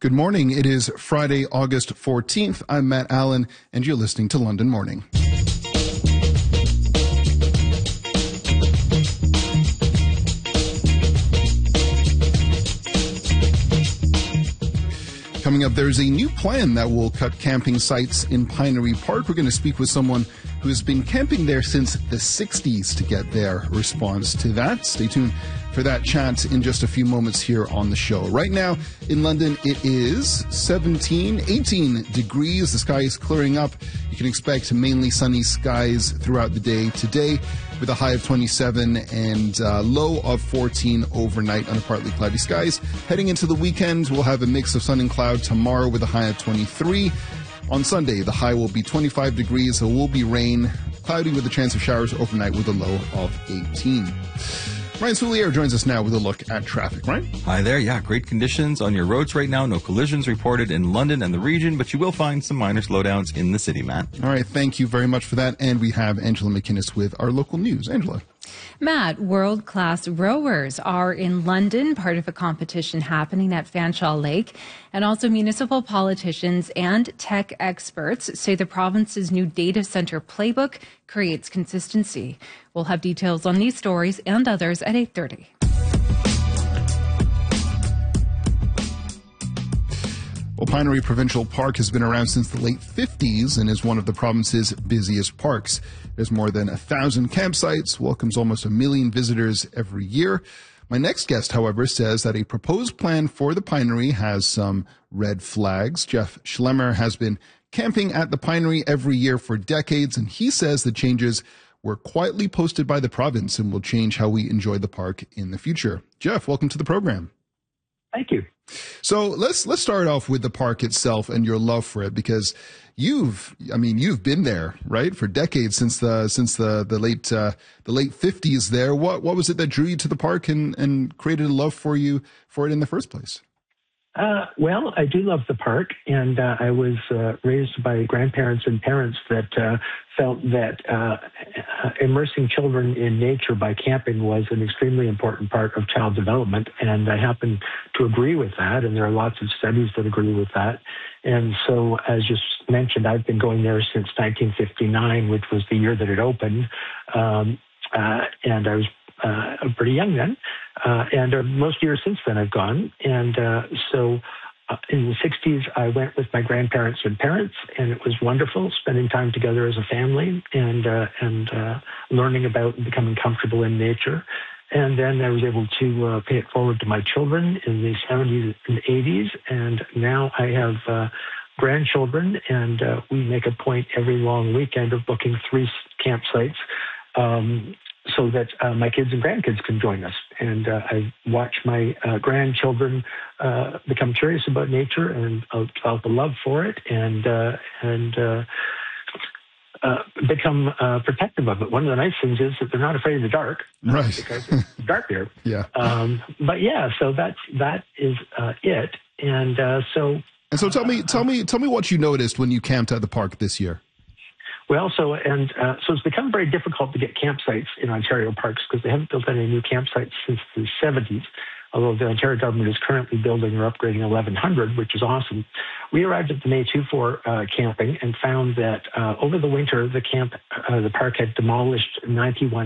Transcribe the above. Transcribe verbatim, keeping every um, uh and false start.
Good morning. It is Friday, August fourteenth. I'm Matt Allen, and you're listening to London Morning. Coming up, there's a new plan that will cut camping sites in Pinery Park. We're going to speak with someone who has been camping there since the sixties to get their response to that. Stay tuned for that chat in just a few moments here on the show. Right now in London, it is seventeen, eighteen degrees. The sky is clearing up. You can expect mainly sunny skies throughout the day today, with a high of twenty-seven and uh, low of fourteen overnight under partly cloudy skies. Heading into the weekend, we'll have a mix of sun and cloud tomorrow with a high of twenty-three. On Sunday, the high will be twenty-five degrees. There will be rain, cloudy with a chance of showers overnight with a low of eighteen. Ryan Soulier joins us now with a look at traffic. Ryan? Hi there. Yeah, great conditions on your roads right now. No collisions reported in London and the region, but you will find some minor slowdowns in the city, Matt. All right. Thank you very much for that. And we have Angela McInnes with our local news. Angela. Matt, world-class rowers are in London, part of a competition happening at Fanshawe Lake. And also municipal politicians and tech experts say the province's new data center playbook creates consistency. We'll have details on these stories and others at eight thirty. Well, Pinery Provincial Park has been around since the late fifties and is one of the province's busiest parks. There's more than a thousand campsites, welcomes almost a million visitors every year. My next guest, however, says that a proposed plan for the Pinery has some red flags. Jeff Schlemmer has been camping at the Pinery every year for decades, and he says the changes were quietly posted by the province and will change how we enjoy the park in the future. Jeff, welcome to the program. Thank you. So let's let's start off with the park itself and your love for it, because you've I mean you've been there, right, for decades, since the since the the late uh, the late fifties there. What what was it that drew you to the park and and created a love for you for it in the first place? Uh, well, I do love the park, and uh, I was uh, raised by grandparents and parents that uh, felt that uh, immersing children in nature by camping was an extremely important part of child development, and I happen to agree with that, and there are lots of studies that agree with that. And so, as you mentioned, I've been going there since nineteen fifty-nine, which was the year that it opened, um, uh, and I was Uh, pretty young then, uh, and uh, most years since then I've gone. And uh, so uh, in the sixties, I went with my grandparents and parents, and it was wonderful spending time together as a family and uh, and uh, learning about and becoming comfortable in nature. And then I was able to uh, pay it forward to my children in the seventies and eighties, and now I have uh, grandchildren, and uh, we make a point every long weekend of booking three campsites Um, so that uh, my kids and grandkids can join us. And uh, I watch my uh, grandchildren uh, become curious about nature and uh, develop a love for it, and uh, and uh, uh, become uh, protective of it. One of the nice things is that they're not afraid of the dark, right? Because it's dark here. Yeah. Um, but yeah, so that's that is uh, it. And uh, so. And so, tell me, tell me, tell me what you noticed when you camped at the park this year. Well, so and uh, so it's become very difficult to get campsites in Ontario parks because they haven't built any new campsites since the seventies, although the Ontario government is currently building or upgrading eleven hundred, which is awesome. We arrived at the May two for uh, camping and found that uh, over the winter, the camp, uh, the park had demolished ninety-one